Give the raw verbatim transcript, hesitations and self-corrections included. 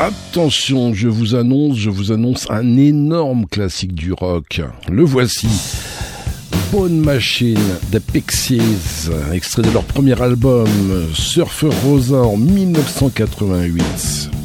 Attention, je vous annonce, je vous annonce un énorme classique du rock. Le voici. Bone Machine des Pixies, extrait de leur premier album Surfer Rosa en mille neuf cent quatre-vingt-huit.